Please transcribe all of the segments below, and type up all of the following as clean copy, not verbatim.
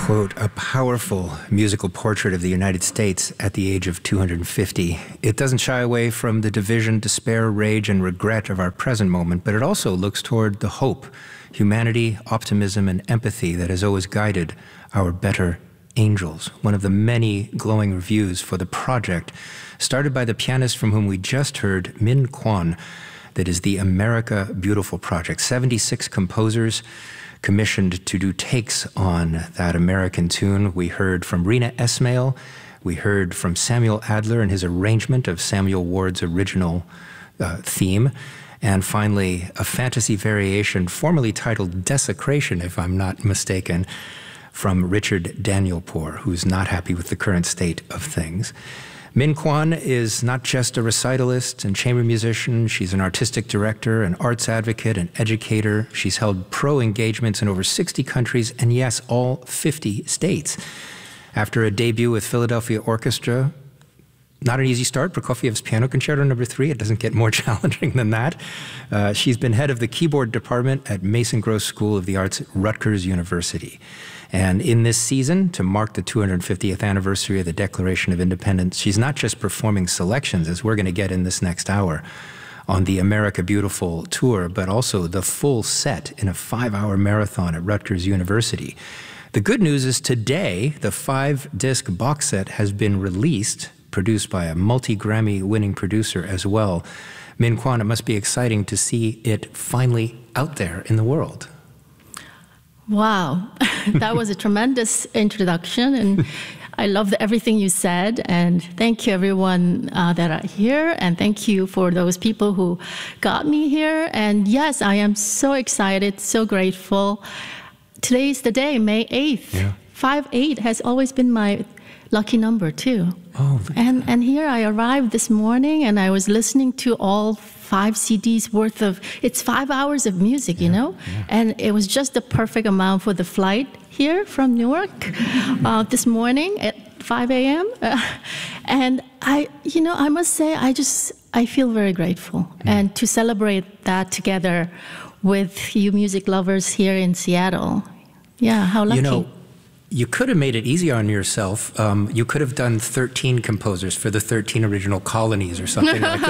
Quote, a powerful musical portrait of the United States at the age of 250. It doesn't shy away from the division, despair, rage, and regret of our present moment, but it also looks toward the hope, humanity, optimism, and empathy that has always guided our better angels. One of the many glowing reviews for the project, started by the pianist from whom we just heard, Min Kwon, that is the America Beautiful Project. 76 composers commissioned to do takes on that American tune. We heard from Rina Esmail. We heard from Samuel Adler and his arrangement of Samuel Ward's original theme. And finally, a fantasy variation formerly titled Desecration, if I'm not mistaken, from Richard Danielpour, who's not happy with the current state of things. Min Kwon is not just a recitalist and chamber musician. She's an artistic director, an arts advocate, an educator. She's held pro engagements in over 60 countries, and yes, all 50 states. After a debut with Philadelphia Orchestra, not an easy start, Prokofiev's Piano Concerto No. 3. It doesn't get more challenging than that. She's been head of the keyboard department at Mason Gross School of the Arts at Rutgers University. And in this season, to mark the 250th anniversary of the Declaration of Independence, she's not just performing selections, as we're going to get in this next hour, on the America Beautiful tour, but also the full set in a 5-hour marathon at Rutgers University. The good news is today, the 5-disc box set has been released, produced by a multi-Grammy winning producer as well. Min Kwon, it must be exciting to see it finally out there in the world. Wow, that was a tremendous introduction, and I loved everything you said, and thank you everyone that are here, and thank you for those people who got me here. And yes, I am so excited, so grateful. Today's the day, May 8th. Yeah. 5-8 has always been my lucky number too. Oh, and here I arrived this morning, and I was listening to all 5 CDs worth of, it's 5 hours of music, you know? Yeah. And it was just the perfect amount for the flight here from Newark this morning at 5 a.m. And I must say, I feel very grateful. And to celebrate that together with you music lovers here in Seattle. Yeah, how lucky. You know, you could have made it easier on yourself. You could have done 13 composers for the 13 original colonies or something like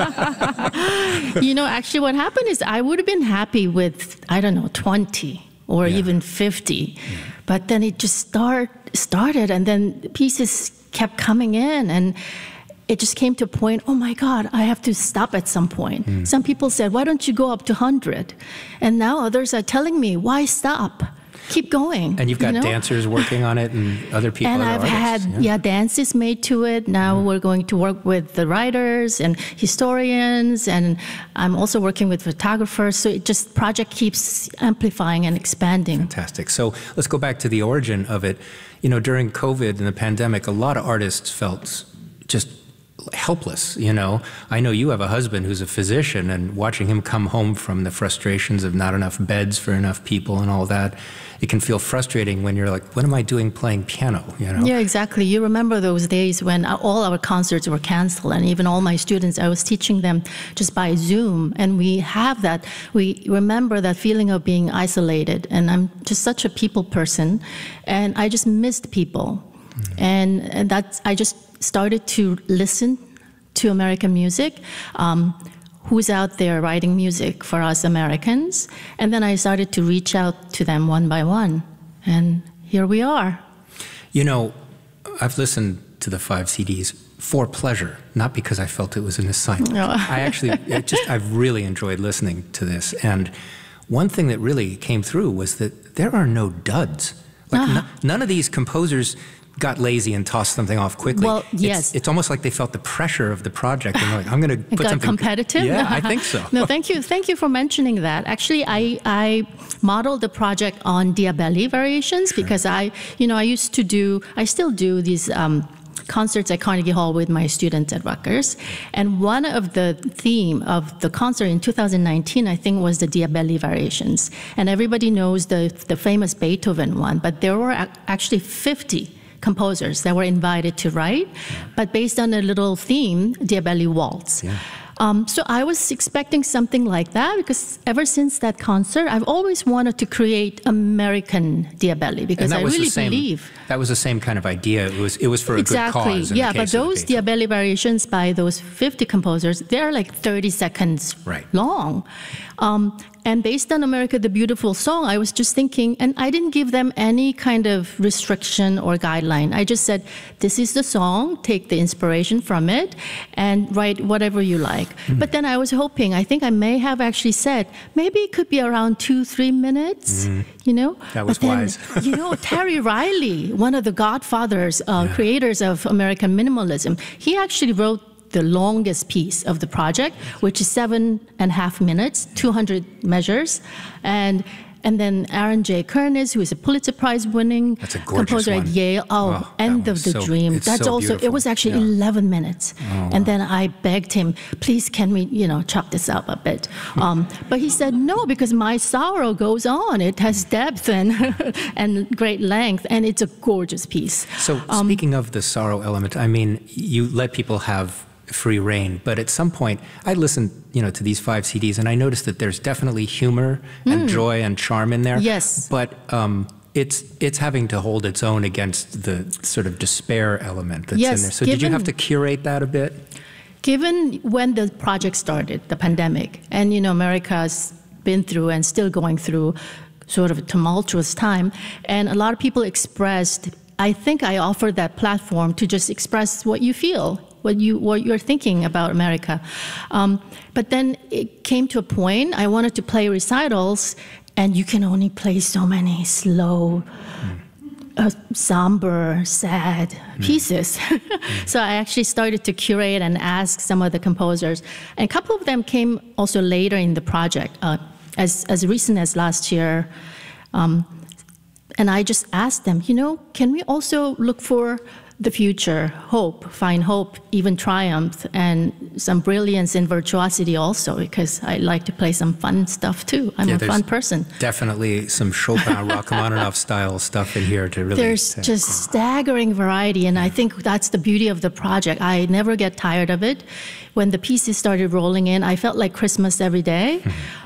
that. You know, actually what happened is I would have been happy with, 20 or even 50. Yeah. But then it just started, and then pieces kept coming in, and it just came to a point, oh my God, I have to stop at some point. Some people said, why don't you go up to 100? And now others are telling me, why stop? Keep going. And you've got dancers working on it and other people. And I've had dances made to it. Now we're going to work with the writers and historians, and I'm also working with photographers. So project keeps amplifying and expanding. Fantastic. So let's go back to the origin of it. You know, during COVID and the pandemic, a lot of artists felt just helpless, you know. I know you have a husband who's a physician, and watching him come home from the frustrations of not enough beds for enough people and all that, it can feel frustrating when you're like, what am I doing playing piano, you know? Yeah, exactly. You remember those days when all our concerts were canceled, and even all my students, I was teaching them just by Zoom, and we remember that feeling of being isolated, and I'm just such a people person, and I just missed people. And I just started to listen to American music, who's out there writing music for us Americans. And then I started to reach out to them one by one. And here we are. You know, I've listened to the 5 CDs for pleasure, not because I felt it was an assignment. No. I've really enjoyed listening to this. And one thing that really came through was that there are no duds. Like none of these composers got lazy and tossed something off quickly. Well, yes. It's almost like they felt the pressure of the project, and they're like, I'm going to put something competitive. Yeah, I think so. No, thank you. Thank you for mentioning that. Actually, I modeled the project on Diabelli variations because I still do these concerts at Carnegie Hall with my students at Rutgers. And one of the theme of the concert in 2019, I think, was the Diabelli variations. And everybody knows the famous Beethoven one, but there were actually 50 composers that were invited to write, but based on a little theme, Diabelli Waltz. Yeah. So I was expecting something like that because ever since that concert, I've always wanted to create American Diabelli because I really believe that was the same kind of idea. It was for a good cause. Yeah, but those Diabelli variations by those 50 composers, they're like 30 seconds long. And based on America the Beautiful song, I was just thinking, and I didn't give them any kind of restriction or guideline. I just said, this is the song, take the inspiration from it, and write whatever you like. But then I was hoping, I think I may have actually said, maybe it could be around 2-3 minutes, you know? That was wise. You know, Terry Riley, one of the godfathers, creators of American minimalism, he actually wrote the longest piece of the project, which is 7.5 minutes, 200 measures. And then Aaron J. Kernis, who is a Pulitzer Prize winning composer at Yale. Oh, End of the Dream. That's so also, it was actually 11 minutes. And then I begged him, please, can we, you know, chop this up a bit? But he said, no, because my sorrow goes on. It has depth and great length, and it's a gorgeous piece. So speaking of the sorrow element, I mean, you let people have free reign, but at some point I listened, you know, to these 5 CDs, and I noticed that there's definitely humor and joy and charm in there. Yes. But it's having to hold its own against the sort of despair element that's in there. So did you have to curate that a bit? Given when the project started, the pandemic, and you know, America's been through and still going through sort of a tumultuous time, and a lot of people expressed, I think I offered that platform to just express what you feel, what you're thinking about America. But then it came to a point, I wanted to play recitals, and you can only play so many slow, somber, sad pieces. So I actually started to curate and ask some of the composers. And a couple of them came also later in the project, as recent as last year. And I just asked them, you know, can we also look for the future, hope, find hope, even triumph, and some brilliance and virtuosity also, because I like to play some fun stuff too. I'm a fun person. Definitely some Chopin, Rachmaninoff style stuff in here to really... There's just staggering variety, and I think that's the beauty of the project. I never get tired of it. When the pieces started rolling in, I felt like Christmas every day.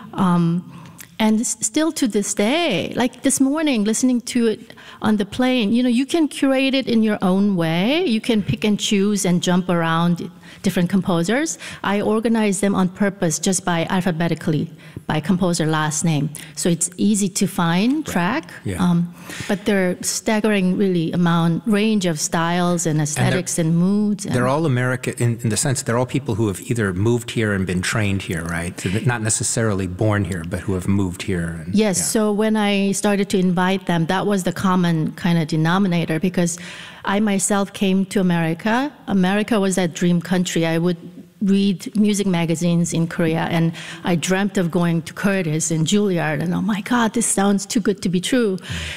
And still to this day, like this morning, listening to it on the plane, you know, you can curate it in your own way. You can pick and choose and jump around different composers. I organize them on purpose just by alphabetically, by composer last name. So it's easy to find track. But they're staggering really range of styles and aesthetics and moods. They're all American in the sense they're all people who have either moved here and been trained here, right? Not necessarily born here, but who have moved here. Yes, so when I started to invite them, that was the common kind of denominator, because I myself came to America. America was that dream country. I would read music magazines in Korea, and I dreamt of going to Curtis and Juilliard, and oh my God, this sounds too good to be true.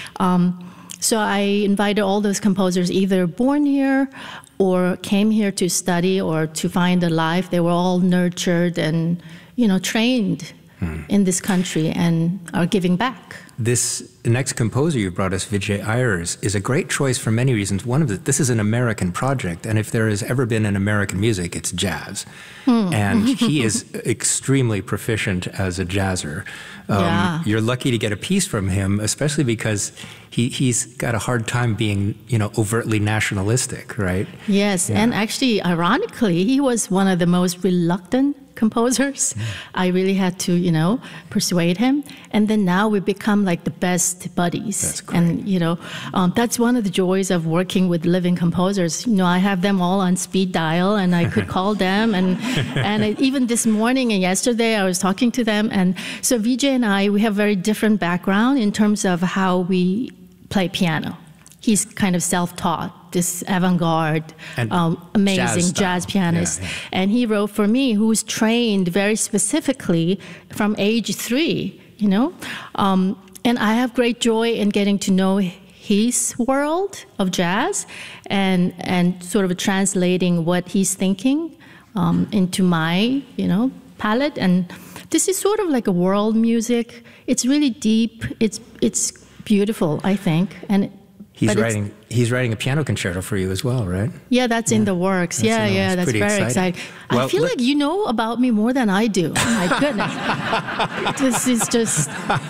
So I invited all those composers, either born here or came here to study or to find a life. They were all nurtured and, you know, trained in this country and are giving back. This next composer you brought us, Vijay Ayers, is a great choice for many reasons. One of this is an American project, and if there has ever been an American music, it's jazz. And he is extremely proficient as a jazzer. You're lucky to get a piece from him, especially because he's got a hard time being, you know, overtly nationalistic, right? Yes, and actually, ironically, he was one of the most reluctant composers. I really had to, you know, persuade him. And then now we become like the best buddies. That's great. And, you know, that's one of the joys of working with living composers. You know, I have them all on speed dial, and I could call them. And even this morning and yesterday, I was talking to them. And so Vijay and I, we have very different background in terms of how we play piano. He's kind of self-taught, this avant-garde, amazing jazz pianist. And he wrote for me, who's trained very specifically from age 3, you know? And I have great joy in getting to know his world of jazz and sort of translating what he's thinking into my, you know, palette. And this is sort of like a world music. It's really deep. It's beautiful, I think. And He's writing a piano concerto for you as well, right? Yeah, that's in the works. That's pretty very exciting. Well, I feel like you know about me more than I do. Oh my goodness. This is just...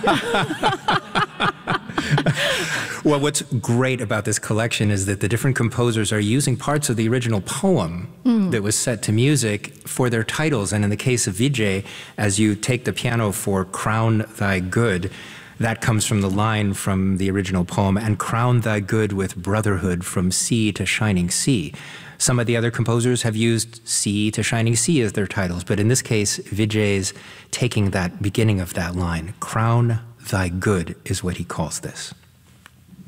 Well, what's great about this collection is that the different composers are using parts of the original poem that was set to music for their titles. And in the case of Vijay, as you take the piano for Crown Thy Good, that comes from the line from the original poem, and crown thy good with brotherhood from sea to shining sea. Some of the other composers have used sea to shining sea as their titles, but in this case, Vijay's taking that beginning of that line, crown thy good is what he calls this.